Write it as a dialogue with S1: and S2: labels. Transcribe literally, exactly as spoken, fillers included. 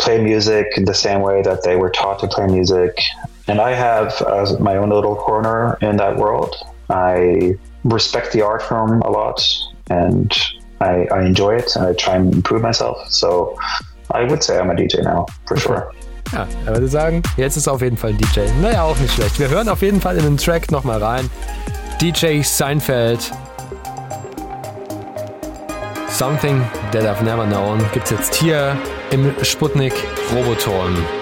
S1: play music in the same way that they were taught to play music. And I have uh, my own little corner in that world. I respect the art form a lot, and I, I enjoy it, and I try and improve myself. So I would say I'm a D J now, for sure.
S2: Ja, ich würde sagen, jetzt ist auf jeden Fall ein D J. Naja, auch nicht schlecht. Wir hören auf jeden Fall in den Track nochmal rein. D J Seinfeld. Something That I've Never Known gibt's jetzt hier im Sputnik Roboton.